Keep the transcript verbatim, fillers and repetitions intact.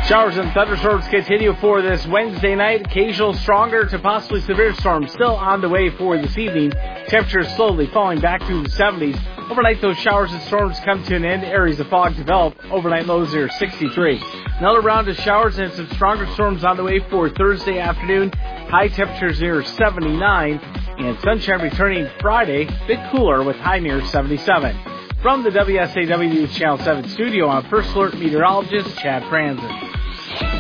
Showers and thunderstorms continue for this Wednesday night. Occasional stronger to possibly severe storms still on the way for this evening. Temperatures slowly falling back to the seventies. Overnight, those showers and storms come to an end. Areas of fog develop. Overnight lows near sixty-three. Another round of showers and some stronger storms on the way for Thursday afternoon. High temperatures near seventy-nine. And sunshine returning Friday. Bit cooler with high near seventy-seven. From the W S A W News Channel seven studio, I'm First Alert Meteorologist Chad Franzen.